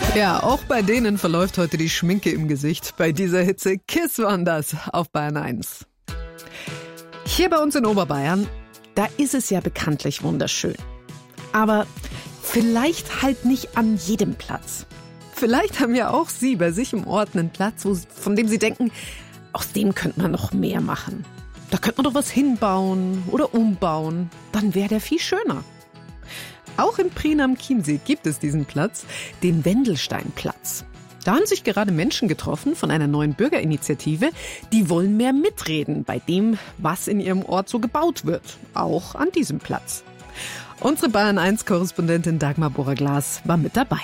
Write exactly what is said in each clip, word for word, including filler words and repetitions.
Ja, auch bei denen verläuft heute die Schminke im Gesicht. Bei dieser Hitze Kiss waren das auf Bayern eins. Hier bei uns in Oberbayern, da ist es ja bekanntlich wunderschön. Aber vielleicht halt nicht an jedem Platz. Vielleicht haben ja auch Sie bei sich im Ort einen Platz, wo, von dem Sie denken, aus dem könnte man noch mehr machen. Da könnte man doch was hinbauen oder umbauen. Dann wäre der viel schöner. Auch in Prien am Chiemsee gibt es diesen Platz, den Wendelsteinplatz. Da haben sich gerade Menschen getroffen von einer neuen Bürgerinitiative, die wollen mehr mitreden bei dem, was in ihrem Ort so gebaut wird, auch an diesem Platz. Unsere Bayern eins Korrespondentin Dagmar Bohrer-Glas war mit dabei.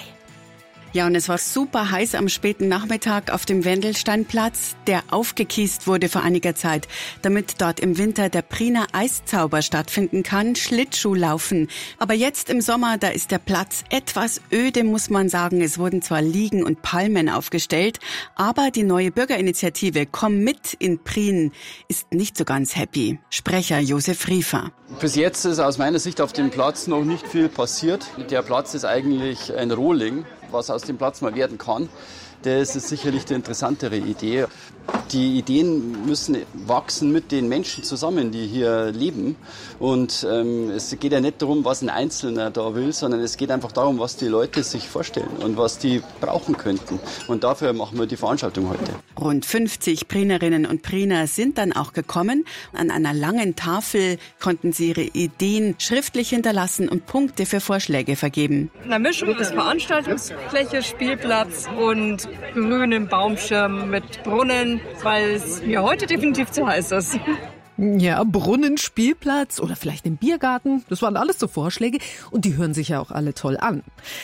Ja, und es war super heiß am späten Nachmittag auf dem Wendelsteinplatz, der aufgekiest wurde vor einiger Zeit, damit dort im Winter der Priener Eiszauber stattfinden kann, Schlittschuhlaufen. Aber jetzt im Sommer, da ist der Platz etwas öde, muss man sagen. Es wurden zwar Liegen und Palmen aufgestellt, aber die neue Bürgerinitiative Komm mit in Prien ist nicht so ganz happy. Sprecher Josef Riefer. Bis jetzt ist aus meiner Sicht auf dem Platz noch nicht viel passiert. Der Platz ist eigentlich ein Rohling. Was aus dem Platz mal werden kann, das ist sicherlich die interessantere Idee. Die Ideen müssen wachsen mit den Menschen zusammen, die hier leben. Und ähm, es geht ja nicht darum, was ein Einzelner da will, sondern es geht einfach darum, was die Leute sich vorstellen und was die brauchen könnten. Und dafür machen wir die Veranstaltung heute. Rund fünfzig Prienerinnen und Priener sind dann auch gekommen. An einer langen Tafel konnten sie ihre Ideen schriftlich hinterlassen und Punkte für Vorschläge vergeben. Eine Mischung aus Veranstaltungsfläche, Spielplatz und grünem Baumschirm mit Brunnen, weil es mir heute definitiv zu heiß ist. Ja, Brunnen, Spielplatz oder vielleicht im Biergarten, das waren alles so Vorschläge und die hören sich ja auch alle toll an.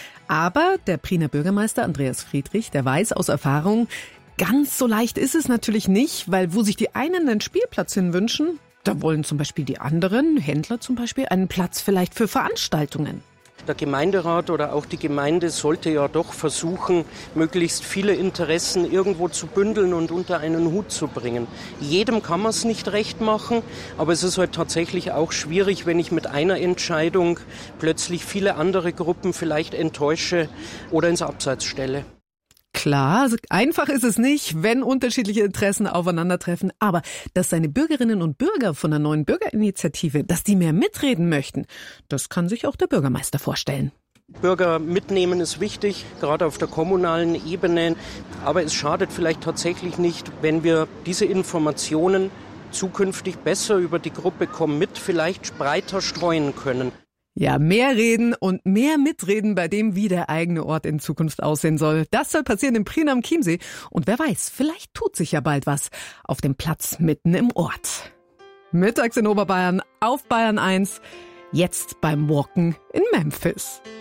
Aber der Priener Bürgermeister Andreas Friedrich, der weiß aus Erfahrung, ganz so leicht ist es natürlich nicht, weil wo sich die einen einen Spielplatz hinwünschen, da wollen zum Beispiel die anderen, Händler zum Beispiel, einen Platz vielleicht für Veranstaltungen. Der Gemeinderat oder auch die Gemeinde sollte ja doch versuchen, möglichst viele Interessen irgendwo zu bündeln und unter einen Hut zu bringen. Jedem kann man es nicht recht machen, aber es ist halt tatsächlich auch schwierig, wenn ich mit einer Entscheidung plötzlich viele andere Gruppen vielleicht enttäusche oder ins Abseits stelle. Klar, einfach ist es nicht, wenn unterschiedliche Interessen aufeinandertreffen, aber dass seine Bürgerinnen und Bürger von der neuen Bürgerinitiative, dass die mehr mitreden möchten, das kann sich auch der Bürgermeister vorstellen. Bürger mitnehmen ist wichtig, gerade auf der kommunalen Ebene, aber es schadet vielleicht tatsächlich nicht, wenn wir diese Informationen zukünftig besser über die Gruppe Komm mit vielleicht breiter streuen können. Ja, mehr reden und mehr mitreden bei dem, wie der eigene Ort in Zukunft aussehen soll. Das soll passieren in Prien am Chiemsee. Und wer weiß, vielleicht tut sich ja bald was auf dem Platz mitten im Ort. Mittags in Oberbayern auf Bayern eins, jetzt beim Walken in Memphis.